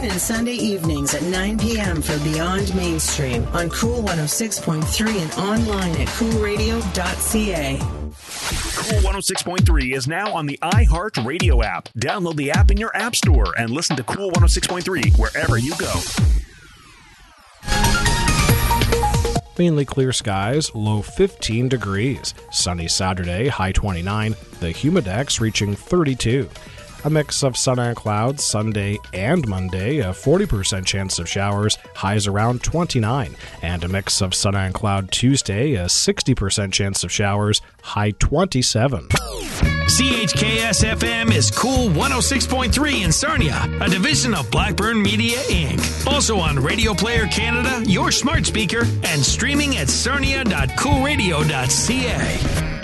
and Sunday evenings at 9 p.m. for Beyond Mainstream on Cool 106.3 and online at coolradio.ca. Cool 106.3 is now on the iHeartRadio app. Download the app in your app store and listen to Cool 106.3 wherever you go. Mainly clear skies, low 15 degrees. Sunny Saturday, high 29. The humidex reaching 32. A mix of sun and clouds Sunday and Monday, a 40% chance of showers, highs around 29. And a mix of sun and cloud Tuesday, a 60% chance of showers, high 27. CHKS-FM is Cool 106.3 in Sarnia, a division of Blackburn Media, Inc. Also on Radio Player Canada, your smart speaker, and streaming at sarnia.coolradio.ca.